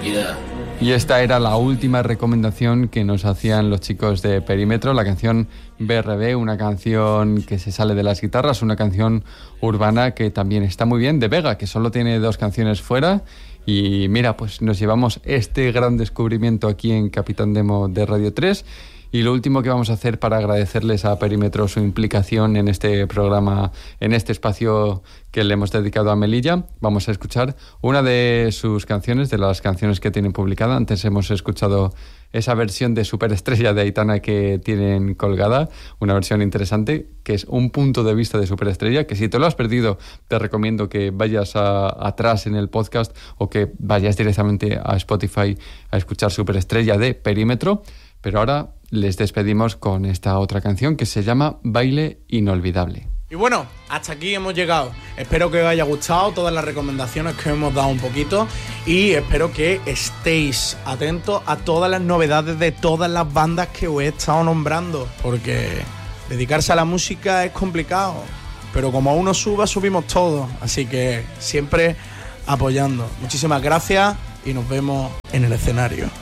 Yeah. Y esta era la última recomendación que nos hacían los chicos de Perímetro, la canción BRB, una canción que se sale de las guitarras, una canción urbana que también está muy bien, de Vega, que solo tiene 2 canciones fuera. Y mira, pues nos llevamos este gran descubrimiento aquí en Capitán Demo de Radio 3. Y lo último que vamos a hacer para agradecerles a Perímetro su implicación en este programa, en este espacio que le hemos dedicado a Melilla, vamos a escuchar una de sus canciones, de las canciones que tienen publicada. Antes hemos escuchado esa versión de Superestrella de Aitana que tienen colgada, una versión interesante, que es un punto de vista de Superestrella, que si te lo has perdido, te recomiendo que vayas atrás en el podcast o que vayas directamente a Spotify a escuchar Superestrella de Perímetro. Pero ahora les despedimos con esta otra canción que se llama Baile Inolvidable. Y bueno, hasta aquí hemos llegado. Espero que os haya gustado todas las recomendaciones que os hemos dado un poquito y espero que estéis atentos a todas las novedades de todas las bandas que os he estado nombrando, porque dedicarse a la música es complicado, pero como uno suba, subimos todos, así que siempre apoyando. Muchísimas gracias y nos vemos en el escenario.